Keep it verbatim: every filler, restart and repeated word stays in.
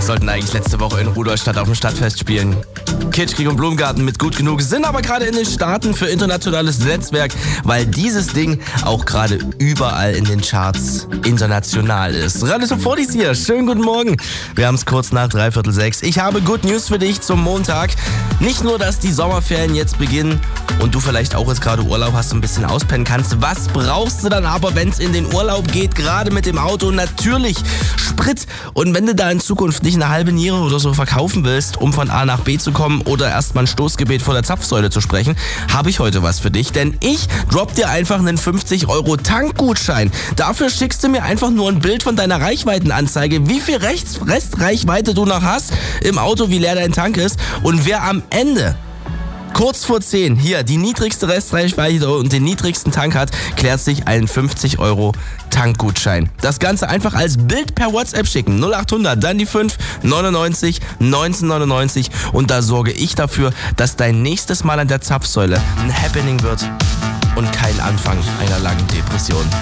sollten eigentlich letzte Woche in Rudolstadt auf dem Stadtfest spielen. Kitschkrieg und Blumengarten mit Gut Genug sind aber gerade in den Staaten für internationales Netzwerk, weil dieses Ding auch gerade überall in den Charts international ist. Radio Top vierzig hier, schönen guten Morgen. Wir haben es kurz nach dreiviertel sechs. Ich habe Good News für dich zum Montag. Nicht nur, dass die Sommerferien jetzt beginnen und du vielleicht auch jetzt gerade Urlaub hast und ein bisschen auspennen kannst. Was brauchst du dann aber, wenn es in den Urlaub geht, gerade mit dem Auto? Natürlich Sprit. Und wenn du da in Zukunft nicht eine halbe Niere oder so verkaufen willst, um von A nach B zu kommen oder erstmal ein Stoßgebet vor der Zapfsäule zu sprechen, habe ich heute was für dich. Denn ich drop dir einfach einen fünfzig Euro Tankgutschein. Dafür schickst du mir einfach nur ein Bild von deiner Reichweitenanzeige, wie viel Rechts- Restreichweite du noch hast im Auto, wie leer dein Tank ist. Und wer am Ende kurz vor zehn hier die niedrigste Restreichweite und den niedrigsten Tank hat, klärt sich einen fünfzig Euro Tankgutschein. Das Ganze einfach als Bild per WhatsApp schicken. null achthundert, dann die fünf, neunundneunzig, neunzehnhundertneunundneunzig und da sorge ich dafür, dass dein nächstes Mal an der Zapfsäule ein Happening wird und kein Anfang einer langen Depression.